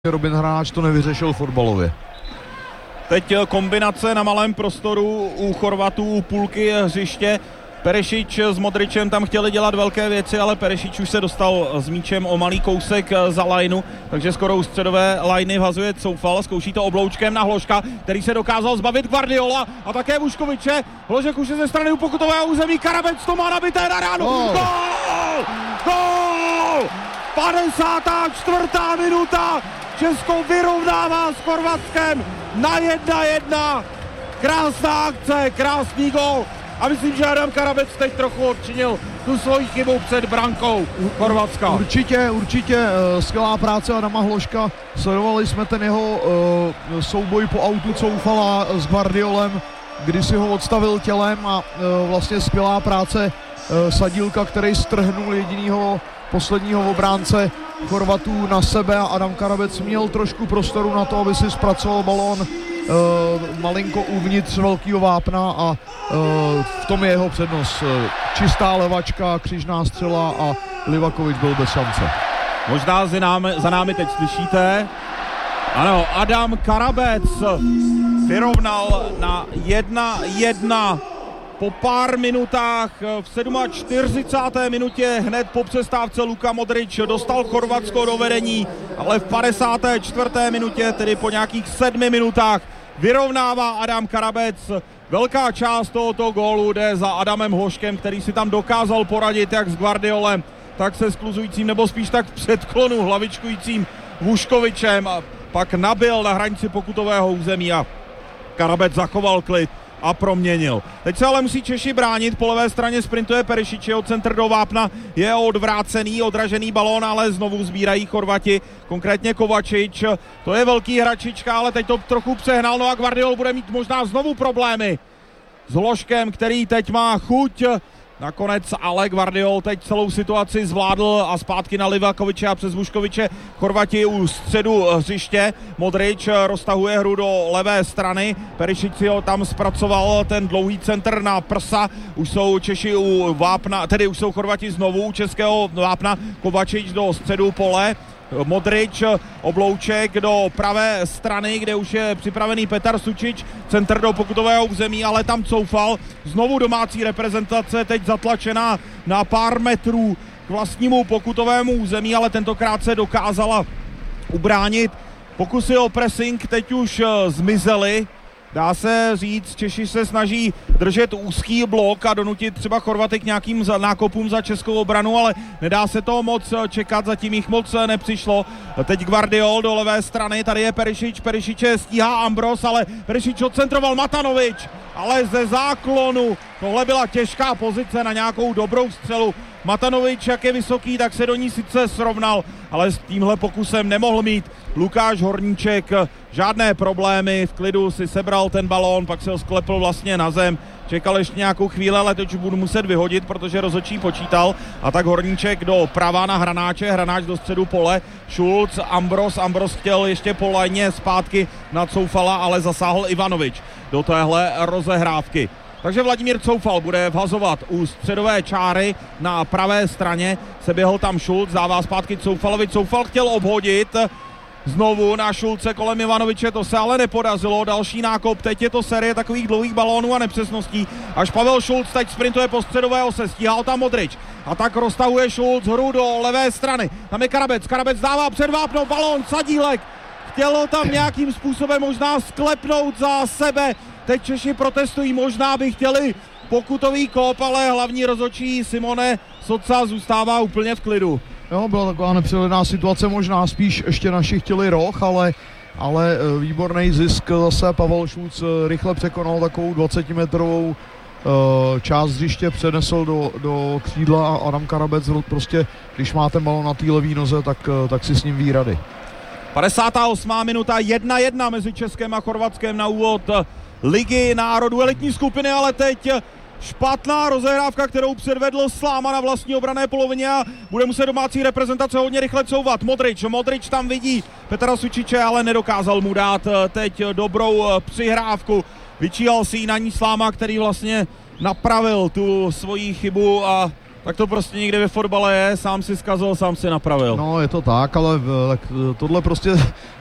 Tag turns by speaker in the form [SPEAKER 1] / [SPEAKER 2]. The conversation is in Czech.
[SPEAKER 1] Robin Hráč to nevyřešil fotbalově.
[SPEAKER 2] Teď kombinace na malém prostoru u Chorvatů, u půlky hřiště. Perešič s Modričem tam chtěli dělat velké věci, ale Perešič už se dostal s míčem o malý kousek za lajnu, takže skoro u středové lajny vhazuje Coufal, zkouší to obloučkem na Hložka, který se dokázal zbavit Guardiola a také Vuškoviče. Hložek už je ze strany u pokutového území, Karabec to má nabité na ránu. Gól! Gól! 54. minuta. Česko vyrovnává s Chorvatskem na 1-1. Krásná akce, krásný gól. A myslím, že Adam Karabec teď trochu odčinil tu svoji chybu před brankou Chorvatska.
[SPEAKER 1] Určitě skvělá práce Adama Hložka. Sledovali jsme ten jeho souboj po autu Coufala s Guardiolem, kdy si ho odstavil tělem a vlastně skvělá práce Sadílka, který strhnul jedinýho posledního obránce Chorvatů na sebe a Adam Karabec měl trošku prostoru na to, aby si zpracoval balón malinko uvnitř velkého vápna a v tom je jeho přednost. Čistá levačka, křižná střela a Livakovič byl bez šance.
[SPEAKER 2] Možná za námi teď slyšíte. Ano, Adam Karabec vyrovnal na 1-1 po pár minutách. V 47. minutě hned po přestávce Luka Modrič dostal Chorvatsko do vedení, ale v 54. minutě, tedy po nějakých 7 minutách, vyrovnává Adam Karabec. Velká část tohoto gólu jde za Adamem Hložkem, který si tam dokázal poradit jak s Guardiolem, tak se skluzujícím, nebo spíš tak v předklonu hlavičkujícím Vuškovičem. A pak nabil na hranici pokutového území a Karabec zachoval klid a proměnil. Teď se ale musí Češi bránit, po levé straně sprintuje Perešič, jeho centr do vápna je odvrácený, odražený balón, ale znovu sbírají Chorvati, konkrétně Kovačič, to je velký hračička, ale teď to trochu přehnal, no a Guardiol bude mít možná znovu problémy s Hložkem, který teď má chuť. Nakonec ale Guardiol teď celou situaci zvládl a zpátky na Livakoviče a přes Vuškoviče. Chorvati u středu hřiště. Modrič roztahuje hru do levé strany. Perešič si ho tam zpracoval, ten dlouhý centr na prsa. Už jsou Češi u vápna, tedy už jsou Chorvati znovu u českého vápna. Kovačič do středu pole. Modrič, oblouček do pravé strany, kde už je připravený Petar Sučič, centr do pokutového území, ale tam Coufal, znovu domácí reprezentace, teď zatlačená na pár metrů k vlastnímu pokutovému území, ale tentokrát se dokázala ubránit. Pokusy o pressing teď už zmizely. Dá se říct, Češi se snaží držet úzký blok a donutit třeba Chorvaty k nějakým nákopům za českou obranu, ale nedá se to moc čekat, zatím jich moc nepřišlo. Teď Guardiol do levé strany, tady je Perešič, Perešiče stíhá Ambros, ale Perešič odcentroval Matanovič, ale ze záklonu, tohle byla těžká pozice na nějakou dobrou střelu. Matanovič, jak je vysoký, tak se do ní sice srovnal, ale s tímhle pokusem nemohl mít Lukáš Horníček žádné problémy, v klidu si sebral ten balón, pak se ho sklepl vlastně na zem, čekal ještě nějakou chvíli, ale teď už budu muset vyhodit, protože rozhodčí počítal a tak Horníček do prava na Hranáče, Hranáč do středu pole, Šulc, Ambros chtěl ještě po lajně zpátky na Coufala, ale zasáhl Ivanovič do téhle rozehrávky. Takže Vladimír Coufal bude vhazovat u středové čáry na pravé straně, se běhl tam Šulc, dává zpátky Coufalovi, Coufal chtěl obhodit znovu na Šulce kolem Ivanoviče, to se ale nepodařilo, další nákop, teď je to série takových dlouhých balónů a nepřesností, až Pavel Šulc teď sprintuje po středové ose, stíhal tam Modrič a tak roztahuje Šulc hru do levé strany, tam je Karabec dává před vápno balón, Sadílek, chtěl tam nějakým způsobem možná sklepnout za sebe, teď Češi protestují, možná by chtěli pokutový kop, ale hlavní rozhodčí Simone Soca zůstává úplně v klidu.
[SPEAKER 1] Jo, byla taková nepřehledná situace, možná spíš ještě naši chtěli roh, ale výborný zisk zase. Pavel Šulc rychle překonal takovou 20-metrovou část hřiště, přenesl do křídla a Adam Karabec prostě, když má ten balon na té levý noze, tak si s ním ví rady.
[SPEAKER 2] 58. minuta, 1-1 mezi Českem a Chorvatskem na úvod Ligy národů elitní skupiny, ale teď špatná rozehrávka, kterou předvedl Sláma na vlastní obranné polovině a bude muset domácí reprezentace hodně rychle couvat. Modrič tam vidí Petra Sučiče, ale nedokázal mu dát teď dobrou přihrávku. Vyčíhal si ji na ní Sláma, který vlastně napravil tu svoji chybu a Tak to prostě někde ve fotbale je, sám si zkazil, sám si napravil.
[SPEAKER 1] No je to tak, ale tohle prostě